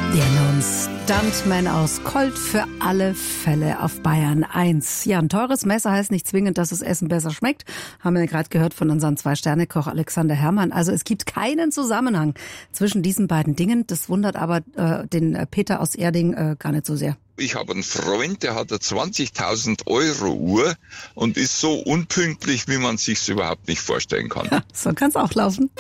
Der nun Stuntman aus Colt für alle Fälle auf Bayern 1. Ja, ein teures Messer heißt nicht zwingend, dass das Essen besser schmeckt. Haben wir gerade gehört von unserem 2-Sterne-Koch Alexander Herrmann. Also es gibt keinen Zusammenhang zwischen diesen beiden Dingen. Das wundert aber den Peter aus Erding gar nicht so sehr. Ich habe einen Freund, der hat eine 20.000 Euro Uhr und ist so unpünktlich, wie man sich's überhaupt nicht vorstellen kann. Ja, so kann's auch laufen.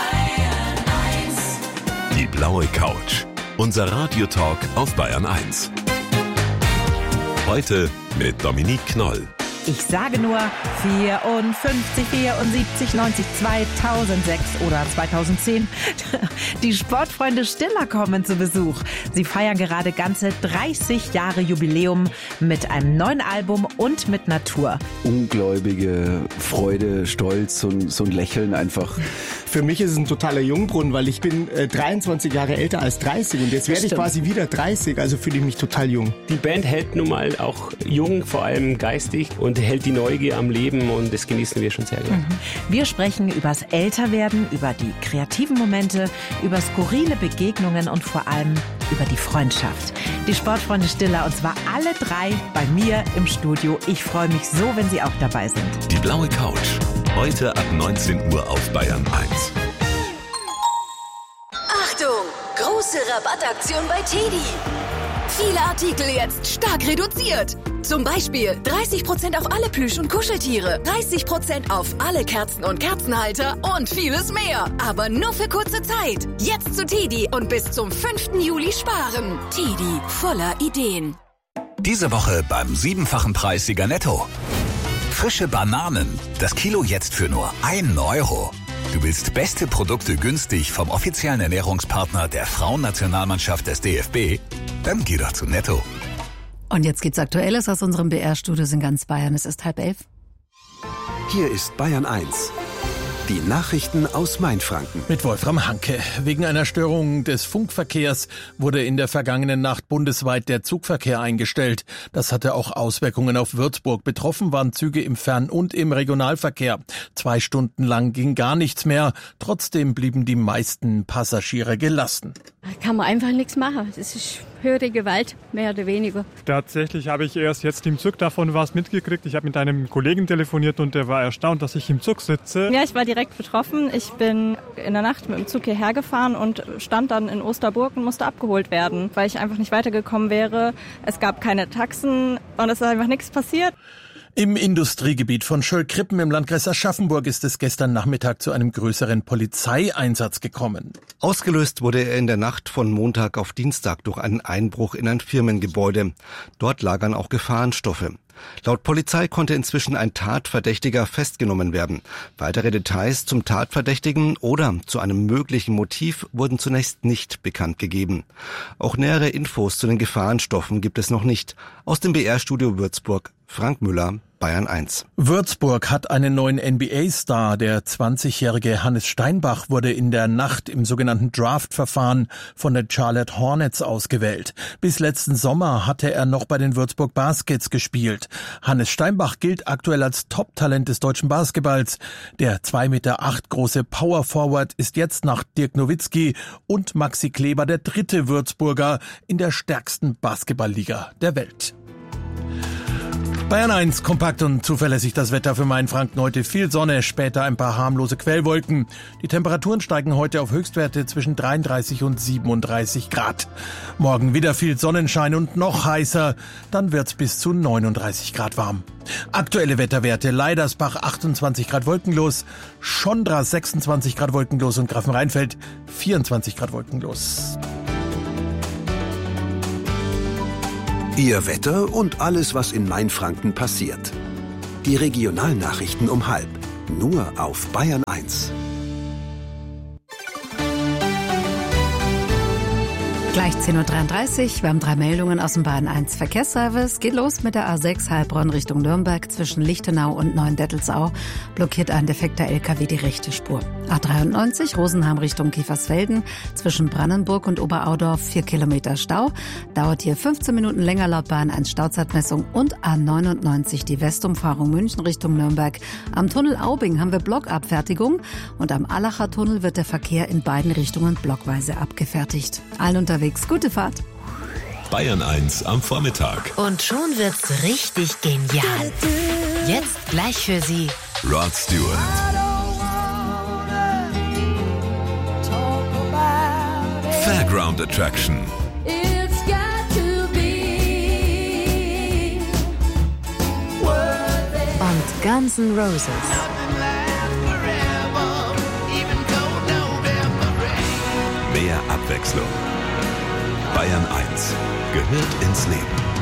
Die blaue Couch. Unser Radiotalk auf Bayern 1. Heute mit Dominique Knoll. Ich sage nur 54, 74, 90, 2006 oder 2010. Die Sportfreunde Stiller kommen zu Besuch. Sie feiern gerade ganze 30 Jahre Jubiläum mit einem neuen Album und mit Natur. Ungläubige Freude, Stolz, so ein Lächeln einfach. Für mich ist es ein totaler Jungbrunnen, weil ich bin 23 Jahre älter als 30 und jetzt werde ich quasi wieder 30, also fühle ich mich total jung. Die Band hält nun mal auch jung, vor allem geistig, und hält die Neugier am Leben und das genießen wir schon sehr gerne. Wir sprechen übers Älterwerden, über die kreativen Momente, über skurrile Begegnungen und vor allem über die Freundschaft. Die Sportfreunde Stiller, und zwar alle drei bei mir im Studio. Ich freue mich so, wenn Sie auch dabei sind. Die blaue Couch. Heute ab 19 Uhr auf Bayern 1. Achtung! Große Rabattaktion bei TEDi. Viele Artikel jetzt stark reduziert. Zum Beispiel 30% auf alle Plüsch- und Kuscheltiere, 30% auf alle Kerzen und Kerzenhalter und vieles mehr. Aber nur für kurze Zeit. Jetzt zu TEDi und bis zum 5. Juli sparen. TEDi, voller Ideen. Diese Woche beim 7-fachen Preis Sieger Netto. Frische Bananen. Das Kilo jetzt für nur 1 Euro. Du willst beste Produkte günstig vom offiziellen Ernährungspartner der Frauennationalmannschaft des DFB? Dann geh doch zu Netto. Und jetzt gibt's Aktuelles aus unserem BR-Studios in ganz Bayern. Es ist 10:30. Hier ist Bayern 1. Die Nachrichten aus Mainfranken. Mit Wolfram Hanke. Wegen einer Störung des Funkverkehrs wurde in der vergangenen Nacht bundesweit der Zugverkehr eingestellt. Das hatte auch Auswirkungen auf Würzburg. Betroffen waren Züge im Fern- und im Regionalverkehr. 2 Stunden lang ging gar nichts mehr. Trotzdem blieben die meisten Passagiere gelassen. Da kann man einfach nichts machen. Das ist höhere Gewalt, mehr oder weniger. Tatsächlich habe ich erst jetzt im Zug davon was mitgekriegt. Ich habe mit einem Kollegen telefoniert und der war erstaunt, dass ich im Zug sitze. Ja, ich war direkt betroffen. Ich bin in der Nacht mit dem Zug hierher gefahren und stand dann in Osterburg und musste abgeholt werden, weil ich einfach nicht weitergekommen wäre. Es gab keine Taxen und es ist einfach nichts passiert. Im Industriegebiet von Schöllkrippen im Landkreis Aschaffenburg ist es gestern Nachmittag zu einem größeren Polizeieinsatz gekommen. Ausgelöst wurde er in der Nacht von Montag auf Dienstag durch einen Einbruch in ein Firmengebäude. Dort lagern auch Gefahrenstoffe. Laut Polizei konnte inzwischen ein Tatverdächtiger festgenommen werden. Weitere Details zum Tatverdächtigen oder zu einem möglichen Motiv wurden zunächst nicht bekannt gegeben. Auch nähere Infos zu den Gefahrenstoffen gibt es noch nicht. Aus dem BR-Studio Würzburg, Frank Müller, Bayern 1. Würzburg hat einen neuen NBA-Star. Der 20-jährige Hannes Steinbach wurde in der Nacht im sogenannten Draft-Verfahren von den Charlotte Hornets ausgewählt. Bis letzten Sommer hatte er noch bei den Würzburg Baskets gespielt. Hannes Steinbach gilt aktuell als Top-Talent des deutschen Basketballs. Der 2,8 Meter große Power-Forward ist jetzt nach Dirk Nowitzki und Maxi Kleber der 3. Würzburger in der stärksten Basketballliga der Welt. Bayern 1, kompakt und zuverlässig das Wetter für Mainfranken. Heute viel Sonne, später ein paar harmlose Quellwolken. Die Temperaturen steigen heute auf Höchstwerte zwischen 33 und 37 Grad. Morgen wieder viel Sonnenschein und noch heißer. Dann wird's bis zu 39 Grad warm. Aktuelle Wetterwerte: Leidersbach 28 Grad wolkenlos, Schondra 26 Grad wolkenlos und Grafenrheinfeld 24 Grad wolkenlos. Ihr Wetter und alles, was in Mainfranken passiert. Die Regionalnachrichten um 12:30. Nur auf Bayern 1. Gleich 10:33 Uhr. Wir haben 3 Meldungen aus dem Bayern 1 Verkehrsservice. Geht los mit der A6 Heilbronn Richtung Nürnberg. Zwischen Lichtenau und Neuendettelsau blockiert ein defekter LKW die rechte Spur. A93 Rosenheim Richtung Kiefersfelden. Zwischen Brannenburg und Oberaudorf 4 Kilometer Stau. Dauert hier 15 Minuten länger laut Bayern 1 Stauzeitmessung. Und A99 die Westumfahrung München Richtung Nürnberg. Am Tunnel Aubing haben wir Blockabfertigung. Und am Allacher Tunnel wird der Verkehr in beiden Richtungen blockweise abgefertigt. Allen unterwegs unterwegs. Gute Fahrt. Bayern 1 am Vormittag. Und schon wird's richtig genial. Jetzt gleich für Sie Rod Stewart. Fairground Attraction. Und Guns N' Roses. Mehr Abwechslung. Bayern 1 gehört ins Leben.